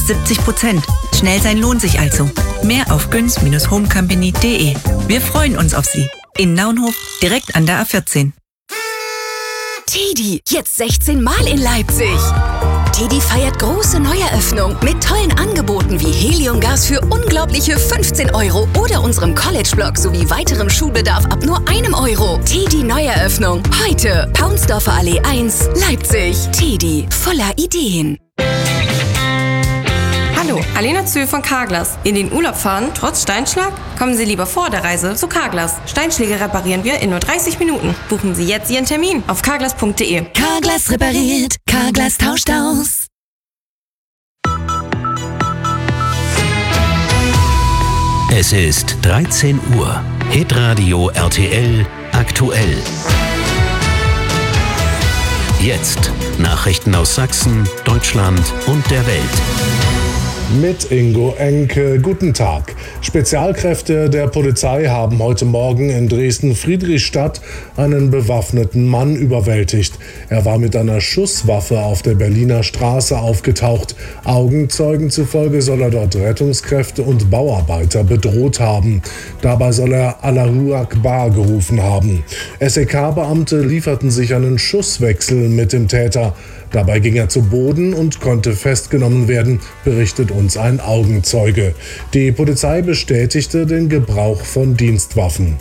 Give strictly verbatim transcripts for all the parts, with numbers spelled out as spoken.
siebzig Prozent. Schnell sein lohnt sich also. Mehr auf güns Bindestrich homecompany punkt de. Wir freuen uns auf Sie. In Naunhof, direkt an der A vierzehn. Tedi, jetzt sechzehn Mal in Leipzig. Tedi feiert große Neueröffnung mit tollen Angeboten wie Heliumgas für unglaubliche fünfzehn Euro oder unserem College-Blog sowie weiterem Schulbedarf ab nur einem Euro. Tedi Neueröffnung. Heute Paunsdorfer Allee eins, Leipzig. Tedi, voller Ideen. Hallo, Alena Zöhl von Carglass. In den Urlaub fahren, trotz Steinschlag? Kommen Sie lieber vor der Reise zu Carglass. Steinschläge reparieren wir in nur dreißig Minuten. Buchen Sie jetzt Ihren Termin auf carglass punkt de. Carglass repariert, Carglass tauscht aus. Es ist dreizehn Uhr. Hitradio R T L aktuell. Jetzt Nachrichten aus Sachsen, Deutschland und der Welt. Mit Ingo Enke, guten Tag. Spezialkräfte der Polizei haben heute Morgen in Dresden-Friedrichstadt einen bewaffneten Mann überwältigt. Er war mit einer Schusswaffe auf der Berliner Straße aufgetaucht. Augenzeugen zufolge soll er dort Rettungskräfte und Bauarbeiter bedroht haben. Dabei soll er Allahu Akbar gerufen haben. S E K-Beamte lieferten sich einen Schusswechsel mit dem Täter. Dabei ging er zu Boden und konnte festgenommen werden, berichtet uns ein Augenzeuge. Die Polizei bestätigte den Gebrauch von Dienstwaffen.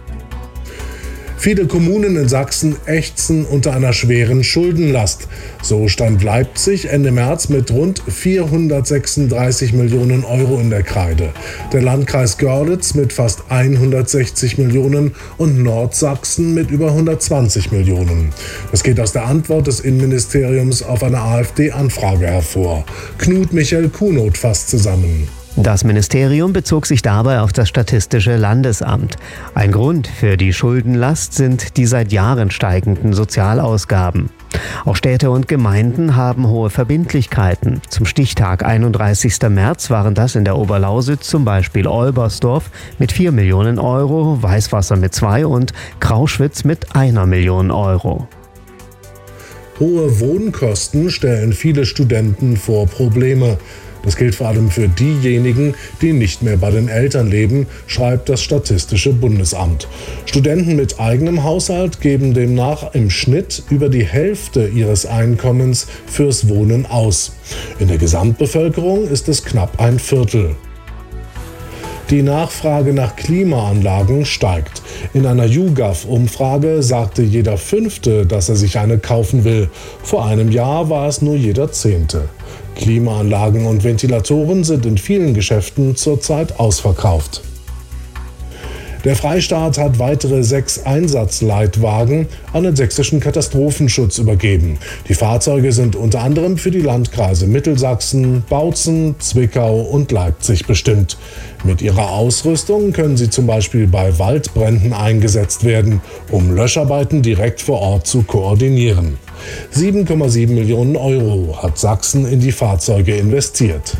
Viele Kommunen in Sachsen ächzen unter einer schweren Schuldenlast. So stand Leipzig Ende März mit rund vierhundertsechsunddreißig Millionen Euro in der Kreide. Der Landkreis Görlitz mit fast hundertsechzig Millionen und Nordsachsen mit über hundertzwanzig Millionen. Das geht aus der Antwort des Innenministeriums auf eine AfD-Anfrage hervor. Knut Michael Kunoth fasst zusammen. Das Ministerium bezog sich dabei auf das Statistische Landesamt. Ein Grund für die Schuldenlast sind die seit Jahren steigenden Sozialausgaben. Auch Städte und Gemeinden haben hohe Verbindlichkeiten. Zum Stichtag einunddreißigsten März waren das in der Oberlausitz zum Beispiel Olbersdorf mit vier Millionen Euro, Weißwasser mit zwei und Krauschwitz mit einer Million Euro. Hohe Wohnkosten stellen viele Studenten vor Probleme. Das gilt vor allem für diejenigen, die nicht mehr bei den Eltern leben, schreibt das Statistische Bundesamt. Studenten mit eigenem Haushalt geben demnach im Schnitt über die Hälfte ihres Einkommens fürs Wohnen aus. In der Gesamtbevölkerung ist es knapp ein Viertel. Die Nachfrage nach Klimaanlagen steigt. In einer YouGov-Umfrage sagte jeder Fünfte, dass er sich eine kaufen will. Vor einem Jahr war es nur jeder Zehnte. Klimaanlagen und Ventilatoren sind in vielen Geschäften zurzeit ausverkauft. Der Freistaat hat weitere sechs Einsatzleitwagen an den sächsischen Katastrophenschutz übergeben. Die Fahrzeuge sind unter anderem für die Landkreise Mittelsachsen, Bautzen, Zwickau und Leipzig bestimmt. Mit ihrer Ausrüstung können sie zum Beispiel bei Waldbränden eingesetzt werden, um Löscharbeiten direkt vor Ort zu koordinieren. sieben Komma sieben Millionen Euro hat Sachsen in die Fahrzeuge investiert.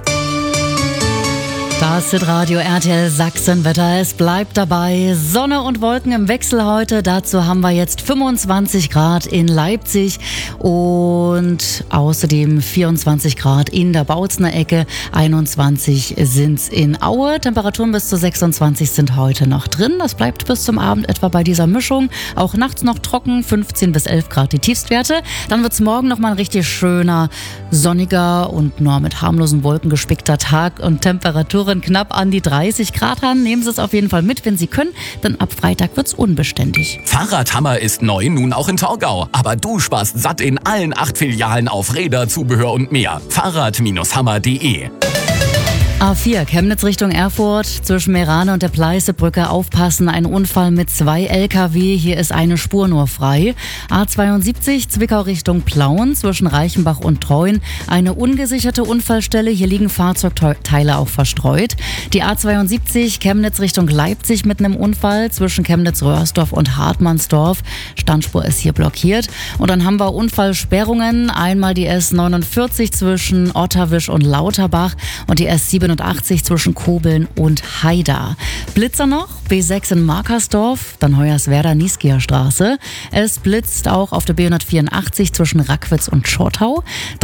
Das ist Radio R T L Sachsenwetter. Es bleibt dabei. Sonne und Wolken im Wechsel heute. Dazu haben wir jetzt fünfundzwanzig Grad in Leipzig und außerdem vierundzwanzig Grad in der Bautzener Ecke. einundzwanzig sind's in Aue. Temperaturen bis zu sechsundzwanzig sind heute noch drin. Das bleibt bis zum Abend etwa bei dieser Mischung. Auch nachts noch trocken, fünfzehn bis elf Grad die Tiefstwerte. Dann wird's morgen nochmal ein richtig schöner, sonniger und nur mit harmlosen Wolken gespickter Tag und Temperaturen knapp an die dreißig Grad ran. Nehmen Sie es auf jeden Fall mit, wenn Sie können, denn ab Freitag wird's unbeständig. Fahrradhammer ist neu, nun auch in Torgau. Aber du sparst satt in allen acht Filialen auf Räder, Zubehör und mehr. Fahrrad Hammer punkt de. A vier, Chemnitz Richtung Erfurt, zwischen Merane und der Pleißebrücke aufpassen, ein Unfall mit zwei L K W, hier ist eine Spur nur frei. A zweiundsiebzig, Zwickau Richtung Plauen, zwischen Reichenbach und Treuen, eine ungesicherte Unfallstelle, hier liegen Fahrzeugteile auch verstreut. Die A zweiundsiebzig, Chemnitz Richtung Leipzig mit einem Unfall, zwischen Chemnitz-Röhrsdorf und Hartmannsdorf, Standspur ist hier blockiert. Und dann haben wir Unfallsperrungen, einmal die S neunundvierzig zwischen Otterwisch und Lauterbach und die S siebenundachtzig zwischen Kobeln und Haida. Blitzer noch, B sechs in Markersdorf, dann Hoyerswerda-Nieskia Straße. Es blitzt auch auf der B hundertvierundachtzig zwischen Rackwitz und Schortau.